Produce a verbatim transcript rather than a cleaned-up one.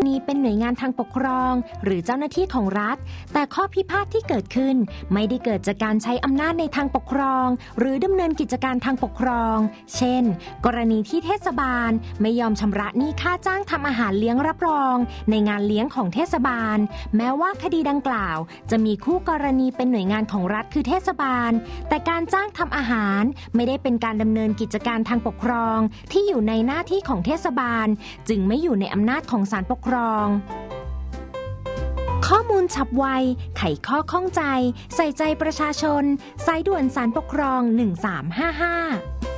นี้เป็นหน่วยงานทางปกครองหรือเจ้าหน้าที่ของรัฐแต่ข้อพิพาทที่เกิดขึ้นไม่ได้เกิดจากการใช้อำนาจในทางปกครองหรือดำเนินกิจการทางปกครองเช่นกรณีที่เทศบาลไม่ยอมชำระหนี้ค่าจ้างทำอาหารเลี้ยงรับรองในงานเลี้ยงของเทศบาลแม้ว่าคดีดังกล่าวจะมีคู่กรณีเป็นหน่วยงานของรัฐคือเทศบาลแต่การจ้างทำอาหารไม่ได้เป็นการดำเนินกิจการทางปกครองที่อยู่ในหน้าที่ของเทศบาลจึงไม่อยู่ในอำนาจของศาลปกครองข้อมูลฉับไวไขข้อข้องใจใส่ใจประชาชนสายด่วนศาลปกครองหนึ่งสามห้าห้า